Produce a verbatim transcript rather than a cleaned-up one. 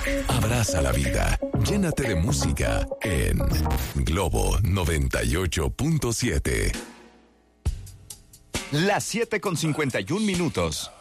Abraza la vida. Llénate de música en Globo noventa y ocho punto siete. Las siete con cincuenta y un minutos.